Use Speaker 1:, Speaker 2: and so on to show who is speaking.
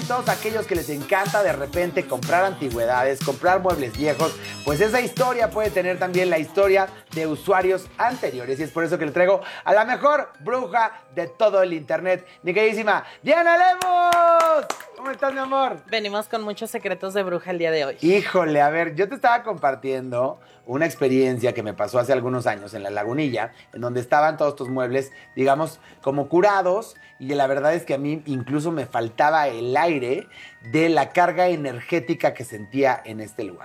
Speaker 1: todos aquellos que les encanta de repente comprar antigüedades, comprar muebles viejos, pues esa historia puede tener también la historia de usuarios anteriores. Y es por eso que le traigo a la mejor bruja de todo el internet, mi queridísima Diana Lemos. ¿Cómo estás, mi amor?
Speaker 2: Venimos con muchos secretos de bruja el día de hoy.
Speaker 1: Híjole, a ver, yo te estaba compartiendo una experiencia que me pasó hace algunos años en La Lagunilla, en donde estaban todos estos muebles, digamos, como curados, y la verdad es que a mí incluso me faltaba el aire de la carga energética que sentía en este lugar.